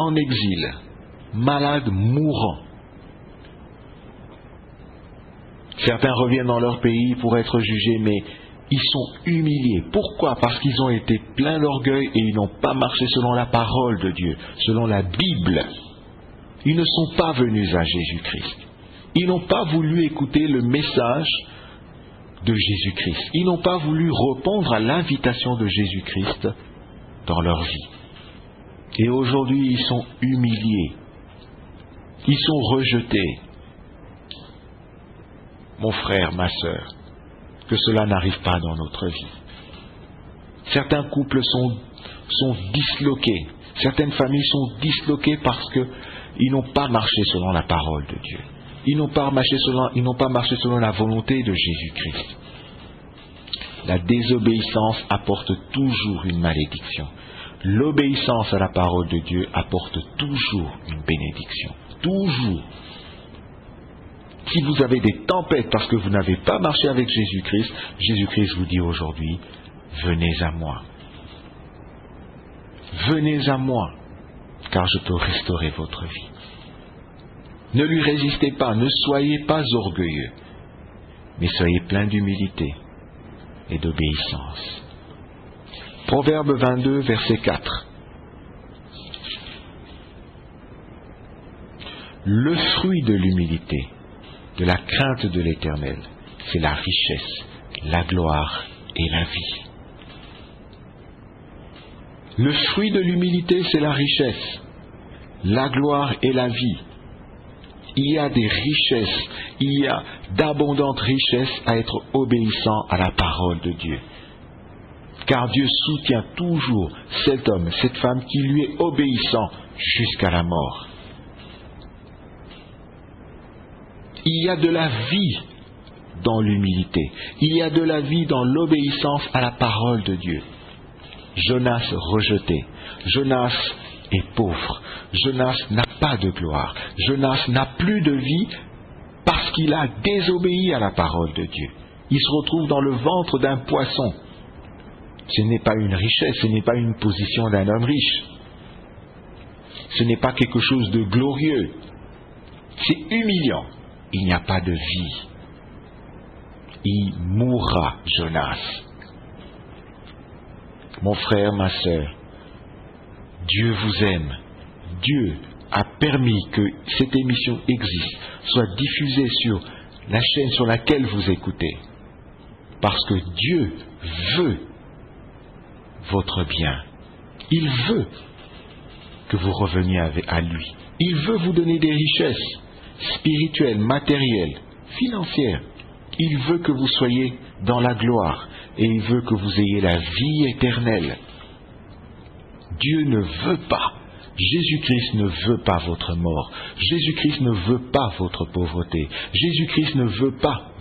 en exil, malades, mourants. Certains reviennent dans leur pays pour être jugés, mais ils sont humiliés. Pourquoi? Parce qu'ils ont été pleins d'orgueil et ils n'ont pas marché selon la parole de Dieu, selon la Bible. Ils ne sont pas venus à Jésus-Christ. Ils n'ont pas voulu écouter le message de Jésus-Christ. Ils n'ont pas voulu répondre à l'invitation de Jésus-Christ dans leur vie. Et aujourd'hui, ils sont humiliés. Ils sont rejetés. Mon frère, ma sœur, que cela n'arrive pas dans notre vie. Certains couples sont disloqués. Certaines familles sont disloquées parce qu'ils n'ont pas marché selon la parole de Dieu. Ils n'ont pas marché selon la volonté de Jésus-Christ. La désobéissance apporte toujours une malédiction. L'obéissance à la parole de Dieu apporte toujours une bénédiction. Toujours. Si vous avez des tempêtes parce que vous n'avez pas marché avec Jésus-Christ, Jésus-Christ vous dit aujourd'hui, venez à moi. Venez à moi, car je peux restaurer votre vie. Ne lui résistez pas, ne soyez pas orgueilleux, mais soyez plein d'humilité et d'obéissance. Proverbe 22, verset 4. Le fruit de l'humilité, de la crainte de l'Éternel, c'est la richesse, la gloire et la vie. Le fruit de l'humilité, c'est la richesse, la gloire et la vie. Il y a des richesses, il y a d'abondantes richesses à être obéissant à la parole de Dieu. Car Dieu soutient toujours cet homme, cette femme qui lui est obéissant jusqu'à la mort. Il y a de la vie dans l'humilité. Il y a de la vie dans l'obéissance à la parole de Dieu. Jonas rejeté. Jonas est pauvre. Jonas n'a pas de gloire. Jonas n'a plus de vie parce qu'il a désobéi à la parole de Dieu. Il se retrouve dans le ventre d'un poisson. Ce n'est pas une richesse, ce n'est pas une position d'un homme riche. Ce n'est pas quelque chose de glorieux. C'est humiliant. Il n'y a pas de vie. Il mourra, Jonas. Mon frère, ma sœur, Dieu vous aime. Dieu a permis que cette émission existe, soit diffusée sur la chaîne sur laquelle vous écoutez. Parce que Dieu veut votre bien. Il veut que vous reveniez à lui. Il veut vous donner des richesses spirituelles, matérielles, financières. Il veut que vous soyez dans la gloire et il veut que vous ayez la vie éternelle. Dieu ne veut pas, Jésus-Christ ne veut pas votre mort. Jésus-Christ ne veut pas votre pauvreté. Jésus-Christ ne veut pas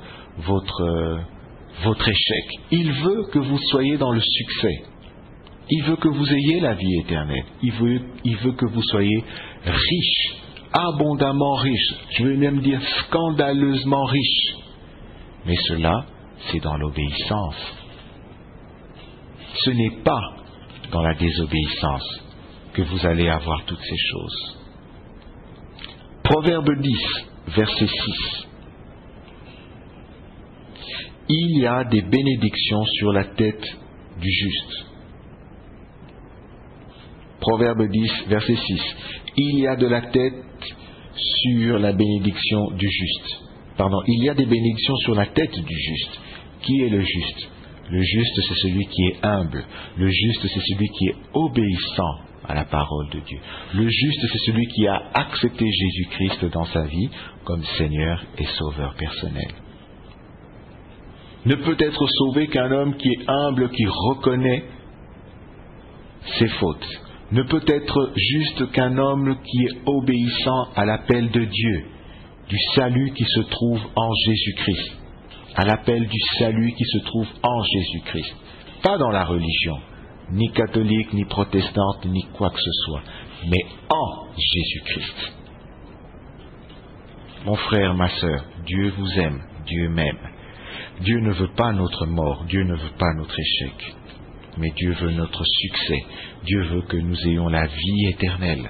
votre échec. Il veut que vous soyez dans le succès. Il veut que vous ayez la vie éternelle. Il veut que vous soyez riche, abondamment riche. Je veux même dire scandaleusement riche. Mais cela, c'est dans l'obéissance. Ce n'est pas dans la désobéissance que vous allez avoir toutes ces choses. Proverbe 10, verset 6. Il y a des bénédictions sur la tête du juste. Proverbe 10, verset 6. Il y a de la tête sur la bénédiction du juste. Il y a des bénédictions sur la tête du juste. Qui est le juste? Le juste, c'est celui qui est humble. Le juste, c'est celui qui est obéissant à la parole de Dieu. Le juste, c'est celui qui a accepté Jésus-Christ dans sa vie comme Seigneur et Sauveur personnel. Ne peut être sauvé qu'un homme qui est humble, qui reconnaît ses fautes. Ne peut être juste qu'un homme qui est obéissant à l'appel de Dieu, du salut qui se trouve en Jésus-Christ, à l'appel du salut qui se trouve en Jésus-Christ, pas dans la religion, ni catholique, ni protestante, ni quoi que ce soit, mais en Jésus-Christ. Mon frère, ma sœur, Dieu vous aime, Dieu m'aime. Dieu ne veut pas notre mort, Dieu ne veut pas notre échec, mais Dieu veut notre succès. Dieu veut que nous ayons la vie éternelle.